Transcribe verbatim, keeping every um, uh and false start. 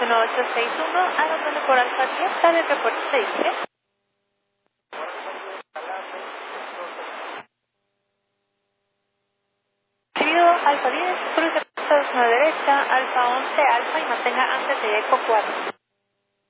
uno ocho seis uno, abandono por alfa diez, sale el reporte, se dice. Recibido alfa diez, cruce dos uno derecha, alfa once, alfa y mantenga antes de eco cuatro.